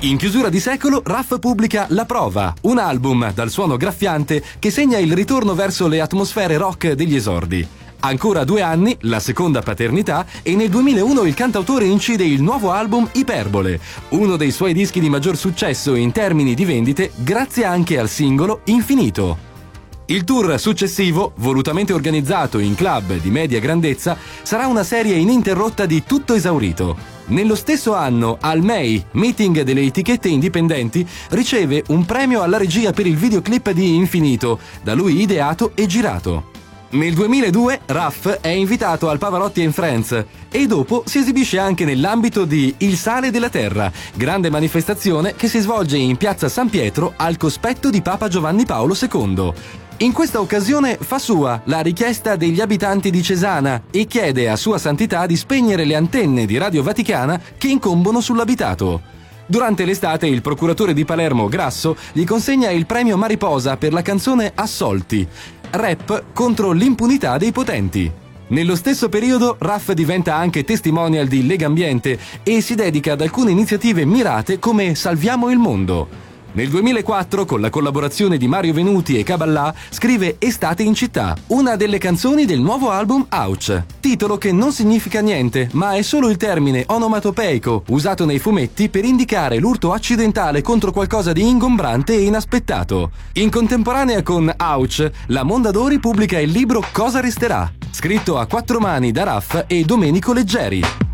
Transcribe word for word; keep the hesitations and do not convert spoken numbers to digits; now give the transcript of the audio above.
In chiusura di secolo, Ruff pubblica La Prova, un album dal suono graffiante che segna il ritorno verso le atmosfere rock degli esordi. Ancora due anni, la seconda paternità, e nel duemilauno il cantautore incide il nuovo album Iperbole, uno dei suoi dischi di maggior successo in termini di vendite, grazie anche al singolo Infinito. Il tour successivo, volutamente organizzato in club di media grandezza, sarà una serie ininterrotta di tutto esaurito. Nello stesso anno, al M E I, meeting delle etichette indipendenti, riceve un premio alla regia per il videoclip di Infinito, da lui ideato e girato. Nel duemiladue Ruff è invitato al Pavarotti and Friends e dopo si esibisce anche nell'ambito di Il Sale della Terra, grande manifestazione che si svolge in piazza San Pietro al cospetto di Papa Giovanni Paolo secondo. In questa occasione fa sua la richiesta degli abitanti di Cesana e chiede a Sua Santità di spegnere le antenne di Radio Vaticana che incombono sull'abitato. Durante l'estate il procuratore di Palermo, Grasso, gli consegna il premio Mariposa per la canzone Assolti, rap contro l'impunità dei potenti. Nello stesso periodo Ruff diventa anche testimonial di Legambiente e si dedica ad alcune iniziative mirate come Salviamo il Mondo. Nel duemilaquattro, con la collaborazione di Mario Venuti e Caballà, scrive Estate in città, una delle canzoni del nuovo album Ouch, titolo che non significa niente, ma è solo il termine onomatopeico usato nei fumetti per indicare l'urto accidentale contro qualcosa di ingombrante e inaspettato. In contemporanea con Ouch, la Mondadori pubblica il libro Cosa resterà, scritto a quattro mani da Ruff e Domenico Leggeri.